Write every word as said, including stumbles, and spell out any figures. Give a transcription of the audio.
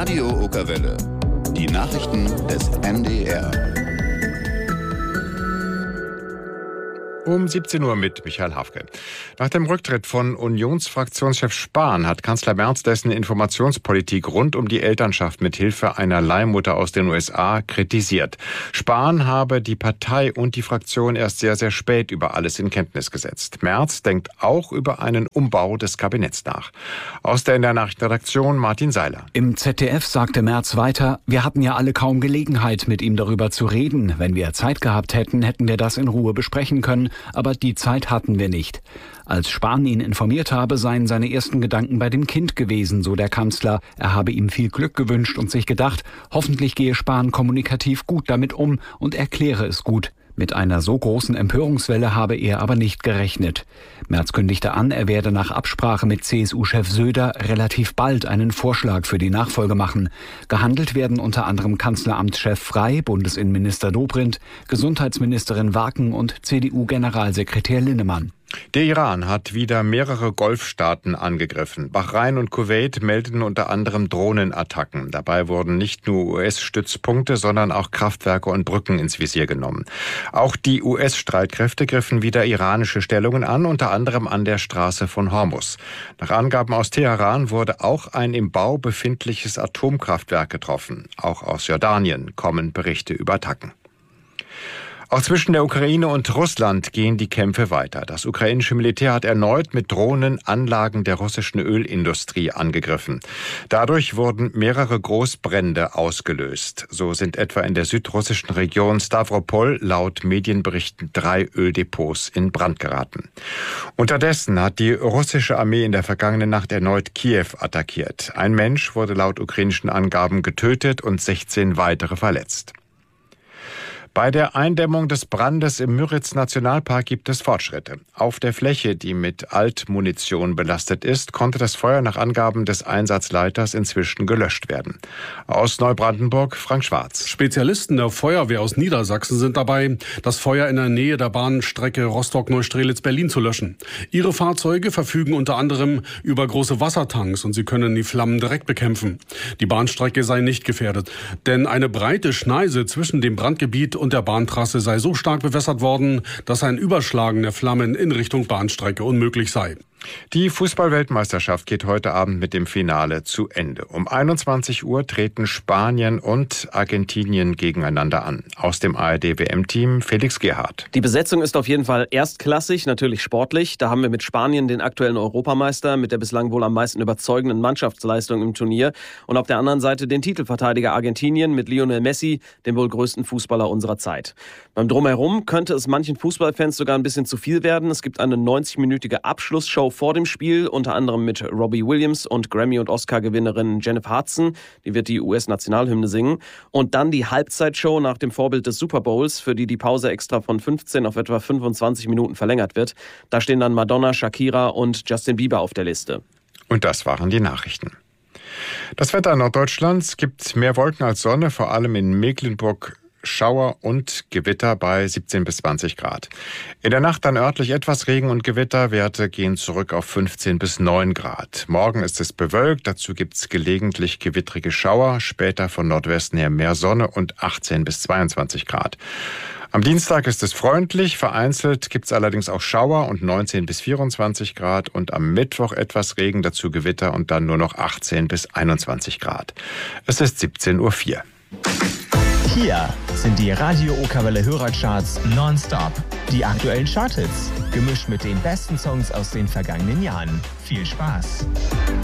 Radio Okerwelle. Die Nachrichten des M D R. Um siebzehn Uhr mit Michael Hafke. Nach dem Rücktritt von Unionsfraktionschef Spahn hat Kanzler Merz dessen Informationspolitik rund um die Elternschaft mit Hilfe einer Leihmutter aus den U S A kritisiert. Spahn habe die Partei und die Fraktion erst sehr, sehr spät über alles in Kenntnis gesetzt. Merz denkt auch über einen Umbau des Kabinetts nach. Aus der N D R-Nachrichtenredaktion Martin Seiler. Im Z D F sagte Merz weiter, wir hatten ja alle kaum Gelegenheit, mit ihm darüber zu reden. Wenn wir Zeit gehabt hätten, hätten wir das in Ruhe besprechen können. Aber die Zeit hatten wir nicht. Als Spahn ihn informiert habe, seien seine ersten Gedanken bei dem Kind gewesen, so der Kanzler. Er habe ihm viel Glück gewünscht und sich gedacht, hoffentlich gehe Spahn kommunikativ gut damit um und erkläre es gut. Mit einer so großen Empörungswelle habe er aber nicht gerechnet. Merz kündigte an, er werde nach Absprache mit C S U-Chef Söder relativ bald einen Vorschlag für die Nachfolge machen. Gehandelt werden unter anderem Kanzleramtschef Frey, Bundesinnenminister Dobrindt, Gesundheitsministerin Waken und C D U-Generalsekretär Linnemann. Der Iran hat wieder mehrere Golfstaaten angegriffen. Bahrain und Kuwait meldeten unter anderem Drohnenattacken. Dabei wurden nicht nur U S-Stützpunkte, sondern auch Kraftwerke und Brücken ins Visier genommen. Auch die U S-Streitkräfte griffen wieder iranische Stellungen an, unter anderem an der Straße von Hormuz. Nach Angaben aus Teheran wurde auch ein im Bau befindliches Atomkraftwerk getroffen. Auch aus Jordanien kommen Berichte über Attacken. Auch zwischen der Ukraine und Russland gehen die Kämpfe weiter. Das ukrainische Militär hat erneut mit Drohnen Anlagen der russischen Ölindustrie angegriffen. Dadurch wurden mehrere Großbrände ausgelöst. So sind etwa in der südrussischen Region Stavropol laut Medienberichten drei Öldepots in Brand geraten. Unterdessen hat die russische Armee in der vergangenen Nacht erneut Kiew attackiert. Ein Mensch wurde laut ukrainischen Angaben getötet und sechzehn weitere verletzt. Bei der Eindämmung des Brandes im Müritz-Nationalpark gibt es Fortschritte. Auf der Fläche, die mit Altmunition belastet ist, konnte das Feuer nach Angaben des Einsatzleiters inzwischen gelöscht werden. Aus Neubrandenburg Frank Schwarz. Spezialisten der Feuerwehr aus Niedersachsen sind dabei, das Feuer in der Nähe der Bahnstrecke Rostock-Neustrelitz-Berlin zu löschen. Ihre Fahrzeuge verfügen unter anderem über große Wassertanks und sie können die Flammen direkt bekämpfen. Die Bahnstrecke sei nicht gefährdet, denn eine breite Schneise zwischen dem Brandgebiet und und der Bahntrasse sei so stark bewässert worden, dass ein Überschlagen der Flammen in Richtung Bahnstrecke unmöglich sei. Die Fußball-Weltmeisterschaft geht heute Abend mit dem Finale zu Ende. Um einundzwanzig Uhr treten Spanien und Argentinien gegeneinander an. Aus dem A R D-W M-Team Felix Gerhardt. Die Besetzung ist auf jeden Fall erstklassig, natürlich sportlich. Da haben wir mit Spanien den aktuellen Europameister mit der bislang wohl am meisten überzeugenden Mannschaftsleistung im Turnier. Und auf der anderen Seite den Titelverteidiger Argentinien mit Lionel Messi, dem wohl größten Fußballer unserer Zeit. Beim Drumherum könnte es manchen Fußballfans sogar ein bisschen zu viel werden. Es gibt eine neunzig-minütige Abschlussshow vor dem Spiel, unter anderem mit Robbie Williams und Grammy- und Oscar-Gewinnerin Jennifer Hudson. Die wird die U S-Nationalhymne singen. Und dann die Halbzeitshow nach dem Vorbild des Super Bowls, für die die Pause extra von fünfzehn auf etwa fünfundzwanzig Minuten verlängert wird. Da stehen dann Madonna, Shakira und Justin Bieber auf der Liste. Und das waren die Nachrichten. Das Wetter Norddeutschlands gibt mehr Wolken als Sonne, vor allem in Mecklenburg. Schauer und Gewitter bei siebzehn bis zwanzig Grad. In der Nacht dann örtlich etwas Regen und Gewitter. Werte gehen zurück auf fünfzehn bis neun Grad. Morgen ist es bewölkt. Dazu gibt es gelegentlich gewittrige Schauer. Später von Nordwesten her mehr Sonne und achtzehn bis zweiundzwanzig Grad. Am Dienstag ist es freundlich. Vereinzelt gibt es allerdings auch Schauer und neunzehn bis vierundzwanzig Grad. Und am Mittwoch etwas Regen, dazu Gewitter und dann nur noch achtzehn bis einundzwanzig Grad. Es ist siebzehn Uhr vier. Hier sind die Radio Okerwelle Hörercharts nonstop. Die aktuellen Charthits, gemischt mit den besten Songs aus den vergangenen Jahren. Viel Spaß!